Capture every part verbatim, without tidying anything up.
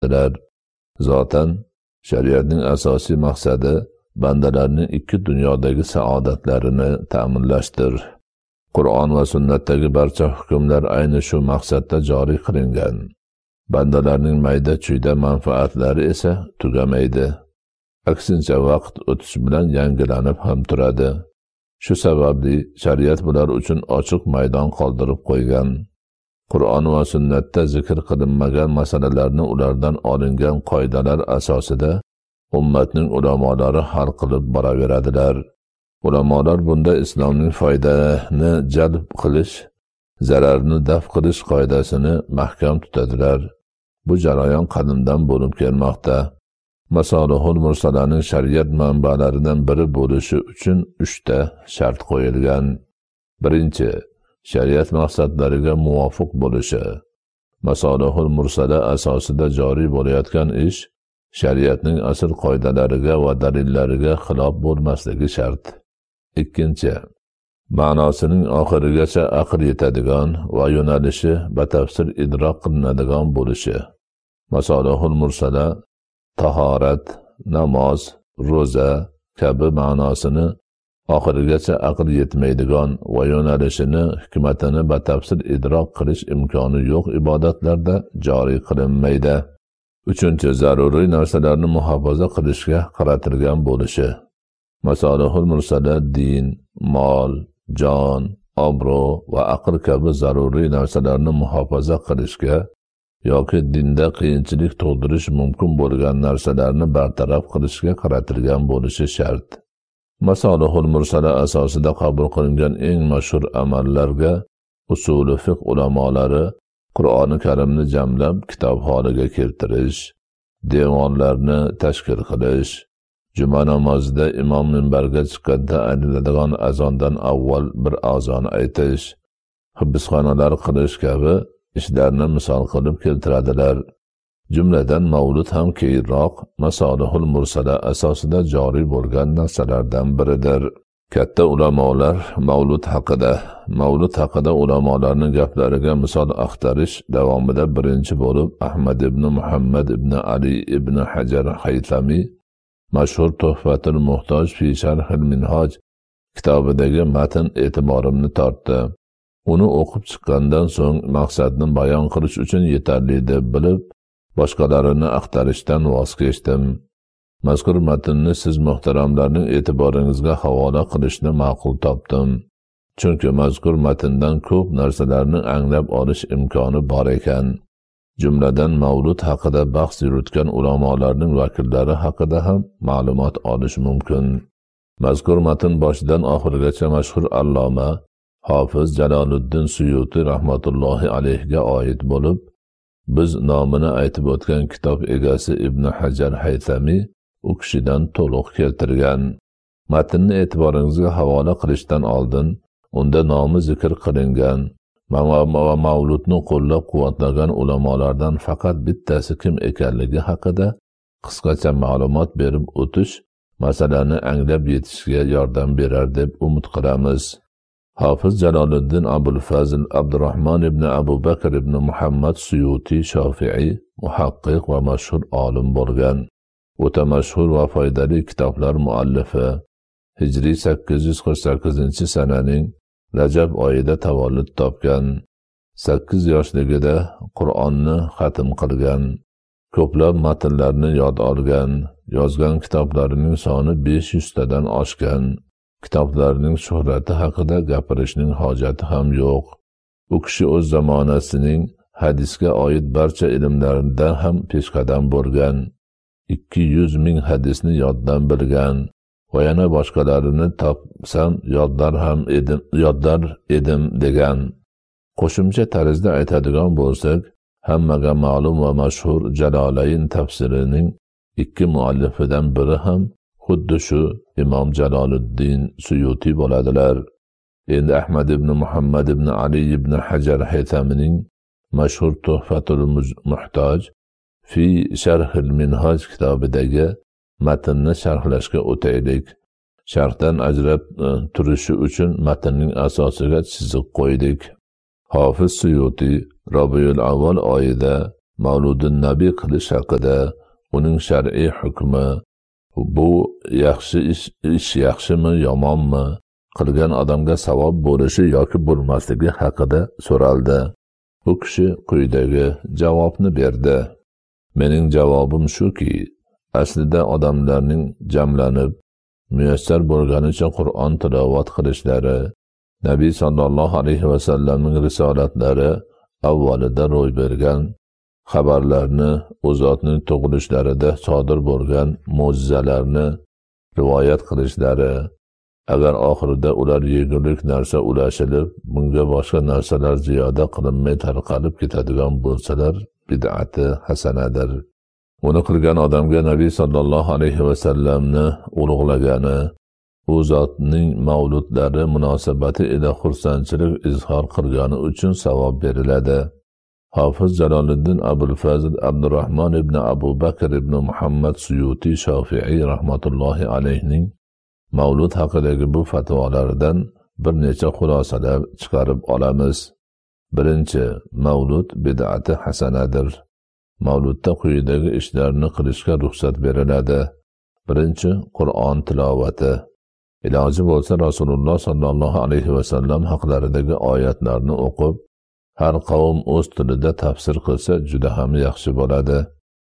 dedilar. Zotan shariatning asosiy maqsadi bandalarning ikki dunyodagi saodatlarini ta'minlashdir. Qur'on va sunnatdagi barcha hukmlar ayni shu maqsadda joriy qilingan. Bandalarning mayda-chuyda manfaatlari esa tugamaydi. Aksincha vaqt o'tishi bilan yangilanib ham turadi. Shu sababli shariat bular uchun ochiq maydon qoldirib qo'ygan. Qur'on va sunnatda zikr qilinmagan masalalarni ulardan olingan qoidalar asosida ummatning ulamolari hal qilib boraveradilar. Ulamolar bunda islomning foydani jalb qilish, zararni daf qilish qoidasini mahkam tutadilar. Bu jarayon qadimdan bo'lib kelmoqda. Masalihul mursalaning shariat manbalaridan biri bo'lishi uchun uchta shart qo'yilgan. Birinchi, shariat maqsadlariga muvofiq bo'lishi. Masalihul mursala asosida joriy bo'layotgan ish shariatning asl qoidalariga va dalillariga xilof bo'lmasligi shart. Ikkinchi, ma'nosining oxirigacha aql yetadigan va yo'nalishi batafsil idrok qilinadigan bo'lishi. Masalihul mursala tahorat, namoz, ro'za kabi ma'nosini oxirigacha aql yetmaydigan va yo'nalishini, hikmatini batafsil idrok qilish imkoni yo'q ibodatlarda joriy qilinmaydi. Uchinchi, zaruriy narsalarni muhofaza qilishga qaratilgan bo'lishi. Masalihul mursala din, mol, jon, obro' va aql kabi zaruriy narsalarni muhofaza qilishga yoki dinda qiyinchilik tug'dirish mumkin bo'lgan narsalarni bartaraf qilishga qaratilgan bo'lishi shart. Masalihul mursala asosida qabul qilingan eng mashhur amallarga usuli fiqh ulamolari Qur'oni Karimni jamlab kitob holiga keltirish, devonlarni tashkil qilish, juma namozida imom minbarga chiqqanda aytiladigan azondan avval bir azon aytish, hibsxonalar qilish kabi ishlarni misol qilib keltiradilar. Jumladan mavlud ham keyinroq masalihul mursala asosida joriy bo'lgan narsalardan biridir. Katta ulamolar mavlud haqida, mavlud haqida ulamolarning gaplariga misol axtarish davomida birinchi bo'lib Ahmad ibn Muhammad ibn Ali ibn Hajar Haytami mashhur Tuhfatul Muhtoj fi Sharhil Minhoj kitobidagi matn e'tiborimni tortdi. Uni o'qib chiqqandan so'ng maqsadni bayon qilish uchun yetarli deb bilib, boshqalarini axtarishdan voz kechdim. Mazkur matnni siz muhtaramlarning e'tiboringizga havola qilishni ma'qul topdim. Chunki mazkur matndan ko'p narsalarni anglab olish imkoni bor ekan. Jumladan mavlud haqida bahs yuritgan ulamolarning vakillari haqida ham ma'lumot olish mumkin. Mazkur matn boshidan oxirigacha mashhur alloma Hofiz Jaloliddin Suyuti rahmatullohi alayhiga oid bo'lib, biz nomini aytib o'tgan kitob egasi Ibn Hajar Haytami u kishidan to'liq keltirgan. Matnni e'tiboringizga havola qilishdan oldin unda nomi zikr qilingan va mavludni qo'llab-quvvatlagan ulamolardan faqat bittasi kim ekanligi haqida qisqacha ma'lumot berib o'tish masalani anglab yetishga yordam berar deb umid qilamiz. Hofiz Jaloliddin Abul Fazl Abdurrahmon ibn Abu Bakr ibn Muhammad Suyuti Shofi'i muhaqqiq va mashhur olim bo'lgan. O'ta mashhur va foydali kitoblar muallifi. Hijriy sakkiz yuz qirq sakkizinchi sananing Rajab oyida tavallud topgan. sakkiz yoshligida Qur'onni xatm qilgan. Ko'plab matnlarni yod olgan. Yozgan kitoblarining soni besh yuz tadan oshgan. Kitoblarining shuhrati haqida gapirishning hojati ham yo'q. U kishi o'z zamonasining hadisga oid barcha ilmlarida ham peshqadam bo'lgan. ikki yuz ming hadisni yoddan bilgan va yana boshqalarini topsam yodlar ham edim, yodlar edim degan. Qo'shimcha tarzda aytadigan bo'lsak, hammaga ma'lum va mashhur Jalolayn tafsirining ikki muallifidan biri ham xuddi shu Imom Jaloliddin Suyuti bo'ladilar. Endi Ahmad ibn Muhammad ibn Ali ibn Hajar Haytamining mashhur Tuhfatul Muhtoj fi Sharhil Minhoj kitobidagi matnni sharhlashga o'taylik. Sharhdan ajrab turishi uchun matnning asosiga chiziq qo'ydik. Hofiz Suyuti Rabiul Avval oyida mavludun nabiy qilish haqida, uning shar'iy hukmi, bu yaxshi ish, ish yaxshimi, yomonmi, qilgan odamga savob bo'lishi yoki bo'lmasligi haqida so'raldi. U kishi quyidagi javobni berdi. Mening javobim shuki, aslida odamlarning jamlanib, muyassar bo'lganicha Qur'on tilovat qilishlari, Nabiy sallallohu alayhi va sallamning risolatlari avvalida ro'y bergan xabarlarni, u zotning tug'ilishlarida sodir bo'lgan mo'jizalarni rivoyat qilishlari, agar oxirida ular yegulik narsa ulashilib, bunga boshqa narsalar ziyoda qilinmay tarqalib ketadigan bo'lsalar, bid'ati hasanadir. Uni qilgan odamga Nabiy sallallohu alayhi va sallamni ulug'lagani, u zotning mavludlari munosabati ila xursandchilik izhor qilgani uchun savob beriladi. Hofiz Jaloliddin Abul Fazl Abdurrahmon ibn Abu Bakr ibn Muhammad Suyuti Shofi'i rahmatullohi alayhining mavlud haqidagi bu fatvolaridan bir necha xulosalar chiqarib olamiz. Birinchi, mavlud bid'ati hasanadir. Mavludda quyidagi ishlarni qilishga ruxsat beriladi. Birinchi, Qur'on tilovati. Iloji bo'lsa Rasululloh sallallohu alayhi va sallam haqlaridagi oyatlarni o'qib, har qavm o'z tilida tafsir qilsa juda ham yaxshi bo'ladi.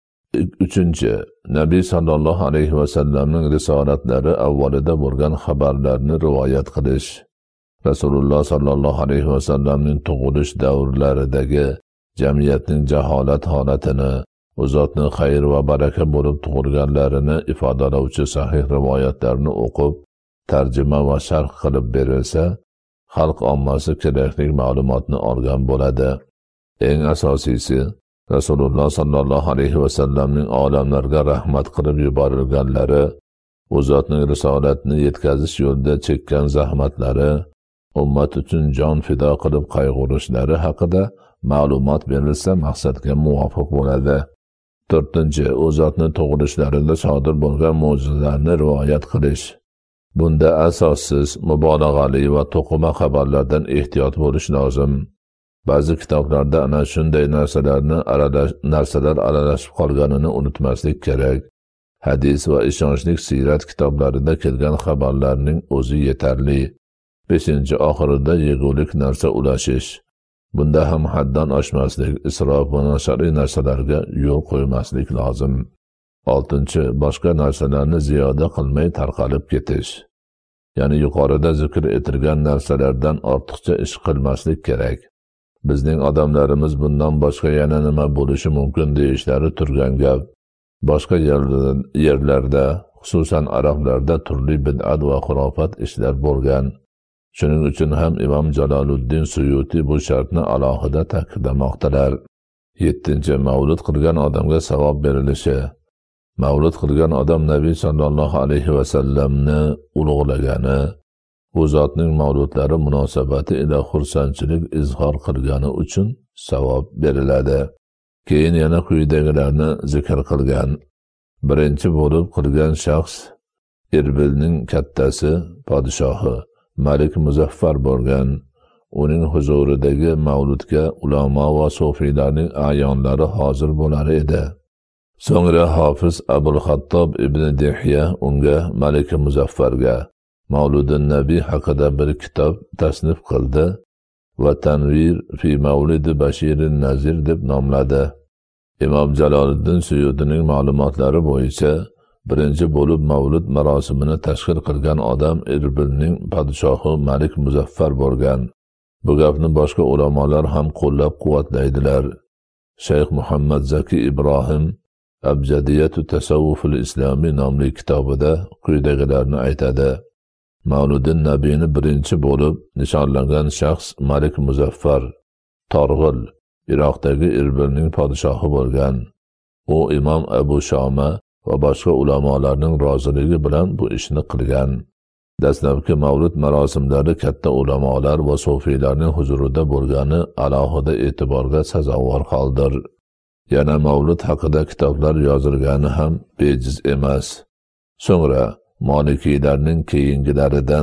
Uchinchi, Nabiy sallallohu alayhi va sallamning risolatlari avvalida bo'lgan xabarlarni rivoyat qilish. Rasululloh sallallohu alayhi va sallamning tug'ilish davrlaridagi jamiyatning jaholat holatini, u zotning xayr va baraka bo'lib tug'ilganlarini ifodalovchi sahih rivoyatlarni o'qib, tarjima va sharh qilib berilsa, xalq ommasi kerakli ma'lumotni olgan bo'ladi. Eng asosiysi, Rasululloh sallallohu alayhi va sallamning olamlarga rahmat qilib yuborilganlari, u zotning risolatni yetkazish yo'lida chekkan zahmatlari, ummat uchun jon fido qilib qayg'urishlari haqida ma'lumot berilsa maqsadga muvofiq bo'ladi. To'rtinchi, u zotning tug'ilishlarida sodir bo'lgan mo'jizalarni rivoyat qilish. Bunda asossiz, mubolag'ali va to'qima xabarlardan ehtiyot bo'lish lozim. Ba'zi kitoblarda ana shunday narsalarni aralash, narsalar aralashib qolganini unutmaslik kerak. Hadis va ishonchli siyrat kitoblarida kelgan xabarlarning o'zi yetarli. Beshinchi, oxirida yegulik narsa ulashish. Bunda ham haddan oshmaslik, isrof va noshariy narsalarga yo'l qo'ymaslik lozim. Oltinchi, boshqa narsalarni ziyoda qilmay tarqalib ketish. Ya'ni yuqorida zikr etilgan narsalardan ortiqcha ish qilmaslik kerak. Bizning odamlarimiz bundan boshqa yana nima bo'lishi mumkin deyishlari turgan gap. Boshqa yerlarda, xususan arablarda turli bid'at va xurofat ishlar bo'lgan. Shuning uchun ham Imom Jaloliddin Suyuti bu shartni alohida ta'kidlamoqdalar. Yettinchi, mavlud qilgan odamga savob berilishi. Mavlud qilgan odam Nabiy sallallohu alayhi va sallamni ulug'lagani, u zotning mavludlari munosabati ila xursandchilik izhor qilgani uchun savob beriladi. Keyin yana quyidagilarni zikr qilgan. Birinchi bo'lib qilgan shaxs Irbilning kattasi, podshohi Malik Muzaffar bo'lgan. Uning huzuridagi mavludga ulamo va sufiylarning ayonlari hozir bo'lar edi. So'ngra Hofiz Abul Xattob ibn Dihya unga Malik Muzaffarga Mavludun Nabiy haqida bir kitob tasnif qildi va Tanvir fi Mavlidi Bashirin Nazir deb nomladi. Imom Jaloliddin Suyutining ma'lumotlari bo'yicha birinchi bo'lib mavlud marosimini tashkil qilgan odam Irbilning podshohi Malik Muzaffar bo'lgan. Bu gapni boshqa ulamolar ham qo'llab-quvvatlaydilar. Shayx Muhammad Zaki Ibrohim Abjadiyatu Tasawwuful Islomiy nomli kitobida quyidagilarni aytadi. Mavludin Nabiyni birinchi bo'lib nishonlangan shaxs Malik Muzaffar Torg'il, Iroqdagi Irbilning podshohi bo'lgan. U Imom Abu Shoma va boshqa ulamolarning roziligi bilan bu ishni qilgan. Dastlabki mavlud marosimlari katta ulamolar va sufiylarning huzurida bo'lgani alohida e'tiborga sazovor holdir. Yana mavlud haqida kitoblar yozilgani ham bejiz emas. So'ngra Molikiylarning keyingilaridan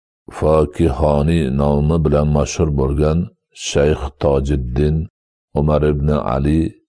Fokihoniy nomi bilan mashhur bo'lgan Shayx Tojiddin Umar ibn Ali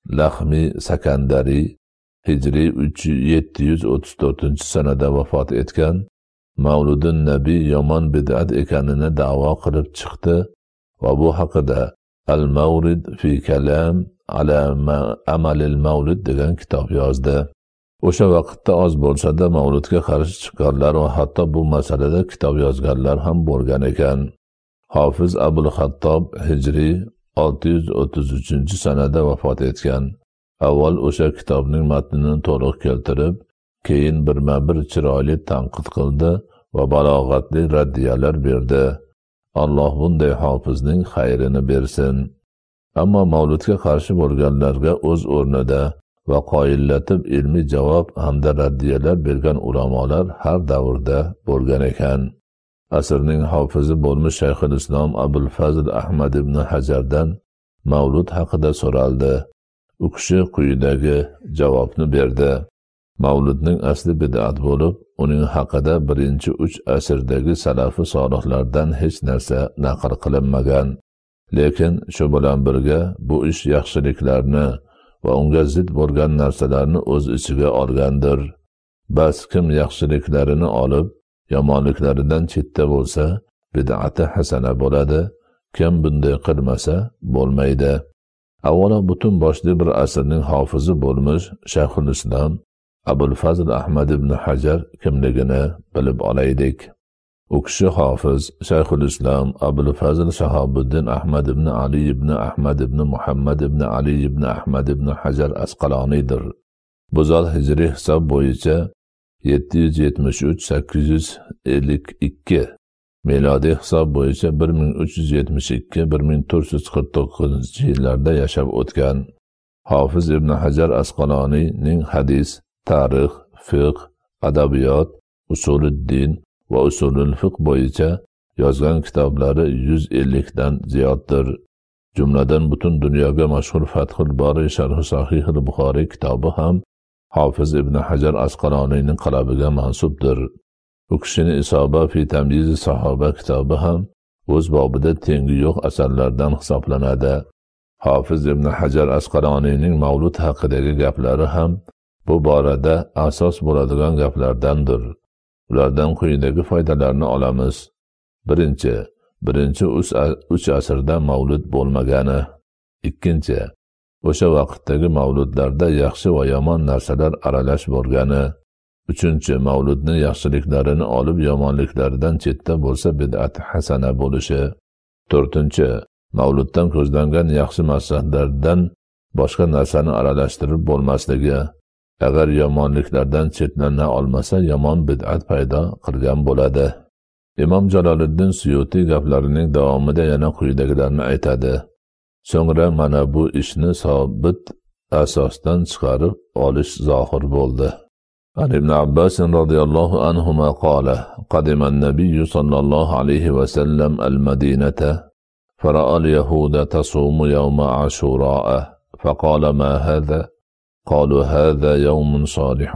Lahmi Sakandari hijriy yetti yuz o'ttiz to'rtinchi sanada vafot etgan, Mavludun Nabiy yomon bid'at ekanini da'vo qilib chiqdi va bu haqida Al-Mawrid fi kalam ala amalil mavlid degan kitob yozdi. O'sha vaqtda oz bo'lsa-da mavludga qarshi chiqqanlar va hatto bu masalada kitob yozganlar ham bo'lgan ekan. Hofiz Abul Xattob hijriy olti yuz o'ttiz uchinchi sanada vafot etgan. Avval o'sha kitobning matnini to'liq keltirib, keyin birma-bir chiroyli tanqid qildi va balog'atli raddiyalar berdi. Alloh bunday hofizning xayrini bersin. Ammo mavludga qarshi bo'lganlarga o'z o'rnida va qoyillatib ilmiy javob hamda raddiyalar bergan ulamolar har davrda bo'lgan ekan. Asrning hofizi bo'lmish Shayxul Islom Abul Fazl Ahmad ibn Hajardan mavlud haqida so'raldi. U kishi quyidagi javobni berdi. Mavludning asli bid'at bo'lib, uning haqida birinchi uch asrdagi salafi solihlardan hech narsa naql qilinmagan. Lekin shu bilan birga bu ish yaxshiliklarni va unga zid bo'lgan narsalarni o'z ichiga olgandir. Bas kim yaxshiliklarini olib, yomonliklaridan chetda bo'lsa, bid'ati hasana bo'ladi. Kim bunday qilmasa, bo'lmaydi. Avvalo butun boshli bir asrning hofizi bo'lmish Shayxul Islom Abul Fazl Ahmad ibn Hajar kimligini bilib olaylik. U kishi hofiz Shayxul Islom Abul Fazl Shahobuddin Ahmad ibn Ali ibn Ahmad ibn Muhammad ibn Ali ibn Ahmad ibn Hajar Asqaloniydir. Bu zot hijriy hisob bo'yicha yetti yuz yetmish uch sakkiz yuz ellik ikki, milodiy hisob bo'yicha bir ming uch yuz yetmish ikki bir ming to'rt yuz qirq to'qqizinchi yillarda yashab o'tgan. Hofiz ibn Hajar Asqaloniyning hadis, tarix, fiqh, adabiyot, usuluddin va usulul fiqh bo'yicha yozgan kitoblari yuz ellik dan ziyoddir. Jumladan butun dunyoga mashhur Fathul Bari Sharh Sahih al-Buxoriy kitobi ham Hofiz ibn Hajar Asqaloniyning qalamiga mansubdir. U kishining Isoba fi tamyiz sahoba kitobi ham o'z bobida tengi yo'q asarlardan hisoblanadi. Hofiz ibn Hajar Asqaloniyning mavlud haqidagi gaplari ham bu borada asos bo'ladigan gaplardandir. Ulardan quyidagi foydalarni olamiz. Birinchi, birinchi uch asrda mavlud bo'lmagani. Ikkinchi, o'sha vaqtdagi mavludlarda yaxshi va yomon narsalar aralash bo'lgani. Uchinchi, mavludni yaxshiliklarini olib yomonliklaridan chetda bo'lsa bid'at hasana bo'lishi. To'rtinchi, mavluddan ko'zlangan yaxshi maqsadlardan boshqa narsani aralashtirib bo'lmasligi. Agar yomonliklardan chetlana olmasa, yomon bid'at paydo qilgan bo'ladi. Imom Jaloliddin Suyuti gaplarining davomida yana quyidagilarni aytadi. So'ngra mana bu ishni sobit asosdan chiqarib olish zohir bo'ldi. عن ابن عباس رضي الله عنهما قال قدم النبي صلى الله عليه وسلم المدينة فرأى اليهود تصوم يوم عاشوراء فقال ما هذا؟ قالوا هذا يوم صالح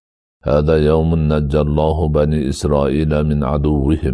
هذا يوم نجى الله بني إسرائيل من عدوهم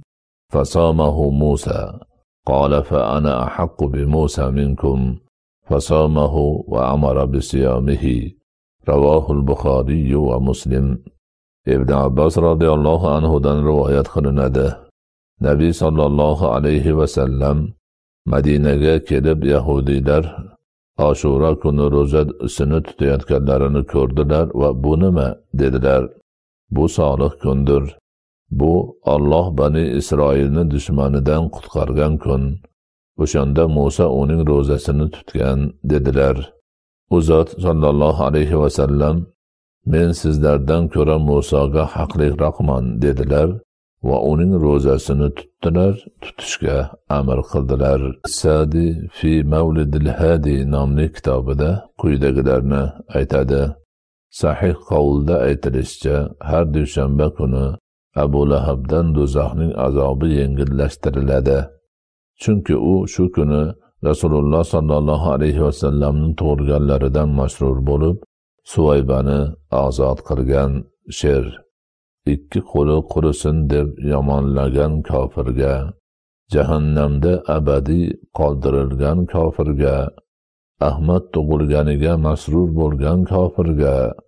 فصامه موسى قال فأنا أحق بموسى منكم فصامه وأمر بصيامه رواه البخاري ومسلم. Ibn Abbas radhiyallohu anhudan rivoyat qilinadi. Nabiy sallallohu alayhi va sallam Madinaga kelib yahudiylar Ashura kuni ro'zasini tutayotganlarini ko'rdilar va bu nima dedilar. Bu solih kundir. Bu Alloh Bani Isroilni dushmanidan qutqargan kun. O'shanda Musa uning ro'zasini tutgan dedilar. U zot sallallohu alayhi va sallam men sizlardan ko'ra Musoga haqliroqman dedilar va uning ro'zasini tutdilar, tutishga amr qildilar. Sadi fi Mavlidil Hadi nomli kitobida quyidagilarni aytadi. Sahih qavulda aytilishicha, har dushanba kuni Abu Lahabdan do'zaxning azobi yengillashtiriladi. Chunki u shu kuni Rasululloh sallallohu alayhi va sallamning tug'ilganlaridan masrur bo'lib, Suvaybani ozod qilgan sher. Ikki qo'li qurisin deb yomonlagan kofirga, jahannamda abadiy qoldirilgan kofirga, Ahmad tug'ilganiga masrur bo'lgan kofirga